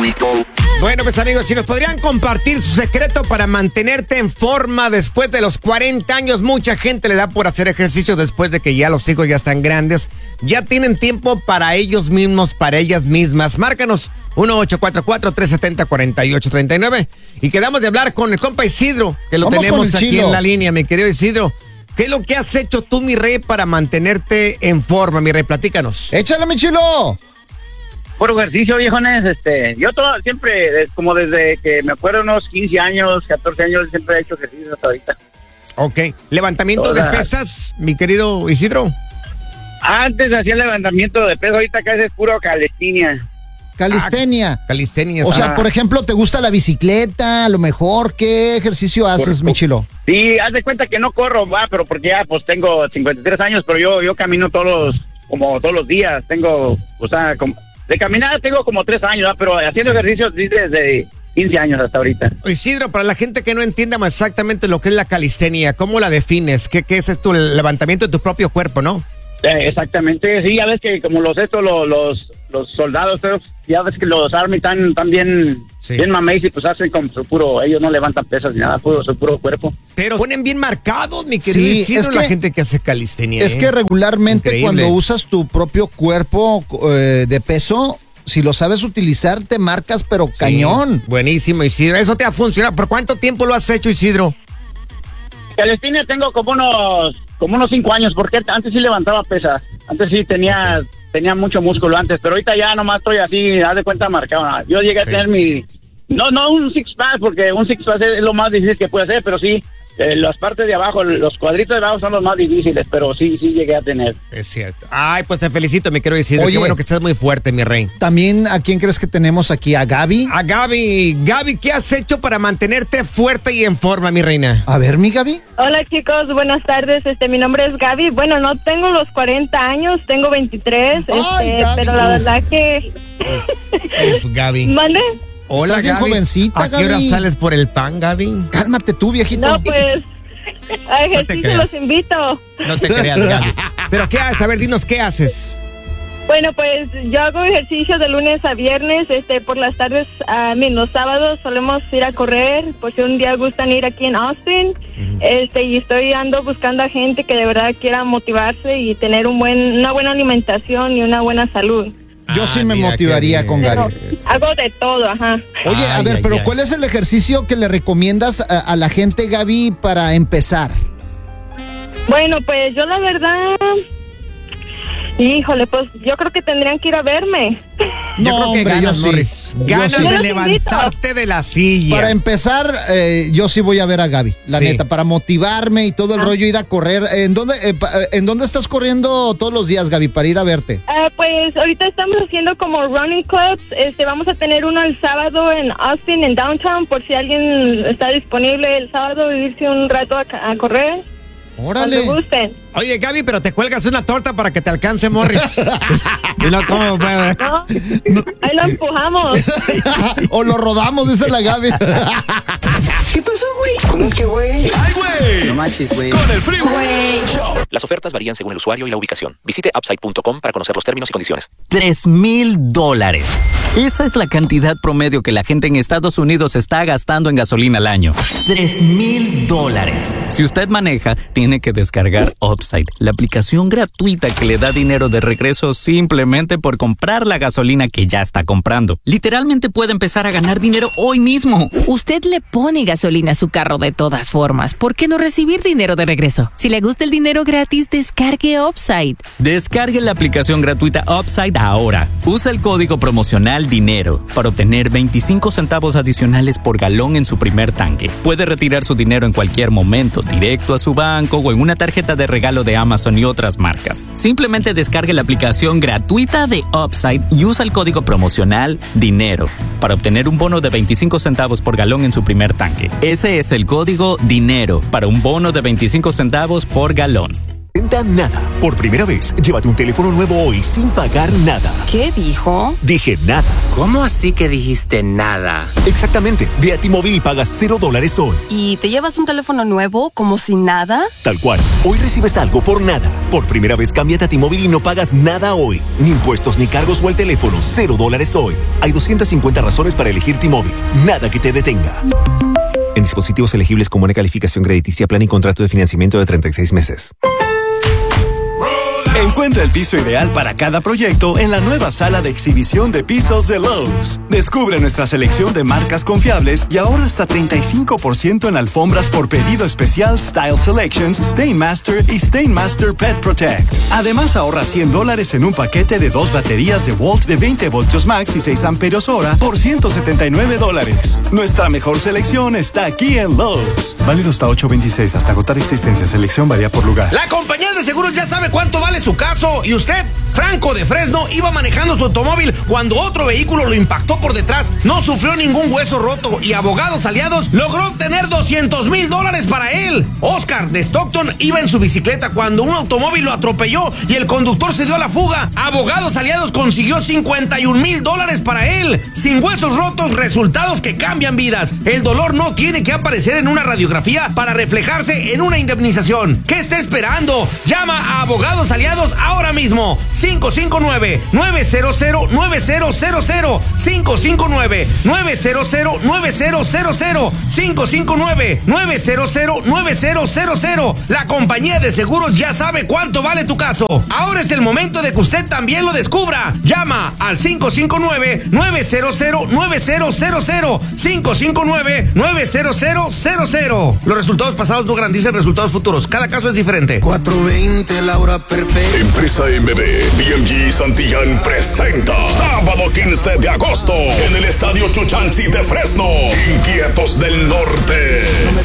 Bueno, pues amigos, si nos podrían compartir su secreto para mantenerte en forma después de los 40 años. Mucha gente le da por hacer ejercicio después de que ya los hijos ya están grandes. Ya tienen tiempo para ellos mismos, para ellas mismas. Márcanos 1-844-370-4839. Y quedamos de hablar con el compa Isidro, que lo tenemos aquí en la línea, mi querido Isidro. ¿Qué es lo que has hecho tú, mi rey, para mantenerte en forma, mi rey? Platícanos. ¡Échale, mi chilo! Puro ejercicio, viejones. Yo siempre, como desde que me acuerdo, unos 15 años, 14 años, siempre he hecho ejercicio hasta ahorita. Ok. ¿Levantamiento de pesas, mi querido Isidro? Antes hacía levantamiento de peso, ahorita casi es puro calistenia. Calistenia. O sea, por ejemplo, ¿te gusta la bicicleta? A lo mejor, ¿qué ejercicio haces, mi chilo? Sí, haz de cuenta que no corro, pero porque ya pues tengo 53 años, pero yo camino todos los días. Tengo, de caminar tengo como 3 años, pero haciendo ejercicios desde 15 años hasta ahorita. Isidro, para la gente que no entienda más exactamente lo que es la calistenia, ¿cómo la defines? ¿Qué es esto? El levantamiento de tu propio cuerpo, ¿no? Exactamente, sí, ya ves que como los soldados, ya ves que los Army están bien mameis y pues hacen como su puro, ellos no levantan pesas ni nada, su puro cuerpo. Pero ponen bien marcados, mi querido Isidro, la gente que hace calistenia. Es que regularmente cuando usas tu propio cuerpo de peso, si lo sabes utilizar, te marcas, pero cañón. Buenísimo, Isidro, eso te ha funcionado. ¿Por cuánto tiempo lo has hecho, Isidro? Calistenia tengo como unos 5 años, porque antes sí levantaba pesas. Antes sí tenía mucho músculo antes, pero ahorita ya nomás estoy así, haz de cuenta marcado. Yo llegué a tener no un six-pack, porque un six-pack es lo más difícil que puede hacer, pero sí, las partes de abajo, los cuadritos de abajo son los más difíciles, pero sí llegué a tener. Es cierto. Ay, pues te felicito, me quiero decir. Oye, qué bueno que estás muy fuerte, mi rey. También, ¿a quién crees que tenemos aquí? ¿A Gaby? A Gaby. Gaby, ¿qué has hecho para mantenerte fuerte y en forma, mi reina? A ver, mi Gaby. Hola, chicos, buenas tardes. Mi nombre es Gaby. Bueno, no tengo los 40 años, tengo 23, Ay, Gaby, pero la verdad que... Gaby. ¿Mande? Hola, Gaby. Jovencita, ¿A qué hora sales por el pan, Gaby? Cálmate tú, viejito. No, pues, a ejercicio los invito. No te creas, Gaby. ¿Pero qué haces? A ver, dinos, ¿qué haces? Bueno, pues, yo hago ejercicio de lunes a viernes, por las tardes, los sábados solemos ir a correr, por si un día gustan ir aquí en Austin, y ando buscando a gente que de verdad quiera motivarse y tener una buena alimentación y una buena salud. Yo sí me motivaría con Gaby. Hago de todo, ajá. Oye, a ver, pero ¿cuál es el ejercicio que le recomiendas a la gente, Gaby, para empezar? Bueno, pues yo la verdad... Híjole, pues yo creo que tendrían que ir a verme. Yo creo que ganas, Morris. Ganas de levantarte de la silla. Para empezar, yo sí voy a ver a Gaby, la neta, para motivarme y todo el rollo, ir a correr. ¿En dónde estás corriendo todos los días, Gaby, para ir a verte? Pues ahorita estamos haciendo como running clubs. Vamos a tener uno el sábado en Austin, en Downtown, por si alguien está disponible el sábado, irse un rato a correr. ¡Órale! Cuando gusten. Oye, Gaby, pero te cuelgas una torta para que te alcance, Morris. Y no, ¿cómo, pues? No, ahí lo empujamos. O lo rodamos, dice la Gaby. ¿Qué pasó, güey? ¿Cómo que, güey? ¡Ay, güey! No manches, güey. Con el Freeway Show. Las ofertas varían según el usuario y la ubicación. Visite upside.com para conocer los términos y condiciones. $3,000. Esa es la cantidad promedio que la gente en Estados Unidos está gastando en gasolina al año. $3,000. Si usted maneja, tiene que descargar Upside, la aplicación gratuita que le da dinero de regreso simplemente por comprar la gasolina que ya está comprando. Literalmente puede empezar a ganar dinero hoy mismo. Usted le pone gasolina a su carro de todas formas. ¿Por qué no recibir dinero de regreso? Si le gusta el dinero gratis, descargue Upside. Descargue la aplicación gratuita Upside ahora. Usa el código promocional DINERO para obtener 25 centavos adicionales por galón en su primer tanque. Puede retirar su dinero en cualquier momento, directo a su banco o en una tarjeta de regalo de Amazon y otras marcas. Simplemente descargue la aplicación gratuita de Upside y usa el código promocional DINERO para obtener un bono de 25 centavos por galón en su primer tanque. Ese es el código DINERO para un bono de 25 centavos por galón. Nada. Por primera vez, llévate un teléfono nuevo hoy sin pagar nada. ¿Qué dijo? Dije nada. ¿Cómo así que dijiste nada? Exactamente. Ve a T-Mobile y pagas $0 hoy. ¿Y te llevas un teléfono nuevo como si nada? Tal cual. Hoy recibes algo por nada. Por primera vez, cámbiate a T-Mobile y no pagas nada hoy. Ni impuestos, ni cargos o el teléfono. $0 hoy. Hay 250 razones para elegir T-Mobile. Nada que te detenga. En dispositivos elegibles con buena calificación crediticia, plan y contrato de financiamiento de 36 meses. Encuentra el piso ideal para cada proyecto en la nueva sala de exhibición de pisos de Lowe's. Descubre nuestra selección de marcas confiables y ahorra hasta 35% en alfombras por pedido especial Style Selections, Stainmaster y Stainmaster Pet Protect. Además, ahorra $100 en un paquete de 2 baterías de Volt de 20 voltios max y 6 amperios hora por $179. Nuestra mejor selección está aquí en Lowe's. Válido hasta 8/26, hasta agotar existencia. Selección varía por lugar. La compañía de seguros ya sabe cuánto vale su caso y usted, Franco de Fresno, iba manejando su automóvil cuando otro vehículo lo impactó por detrás. No sufrió ningún hueso roto y Abogados Aliados logró obtener $200,000 para él. Oscar de Stockton iba en su bicicleta cuando un automóvil lo atropelló y el conductor se dio a la fuga. Abogados Aliados consiguió $51,000 para él. Sin huesos rotos, resultados que cambian vidas. El dolor no tiene que aparecer en una radiografía para reflejarse en una indemnización. ¿Qué está esperando? Llama a Abogados Aliados ahora mismo. 559-900-9000. 559-900-9000. 559-900-9000. La compañía de seguros ya sabe cuánto vale tu caso. Ahora es el momento de que usted también lo descubra. Llama al 559-900-9000. 559-900-00. Los resultados pasados no garantizan resultados futuros. Cada caso es diferente. 420, la hora perfecta. Empresa MB, BMG Santillán presenta sábado 15 de agosto en el Estadio Chuchansi de Fresno, Inquietos del Norte.